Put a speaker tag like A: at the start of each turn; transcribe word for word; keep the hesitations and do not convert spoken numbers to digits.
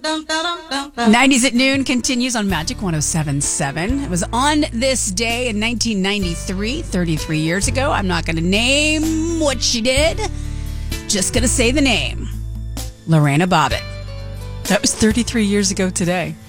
A: nineties at Noon continues on Magic one oh seven point seven. It was on this day in nineteen ninety-three, thirty-three years ago. I'm not going to name what she did. Just going to say the name. Lorena Bobbitt. That was thirty-three years ago today.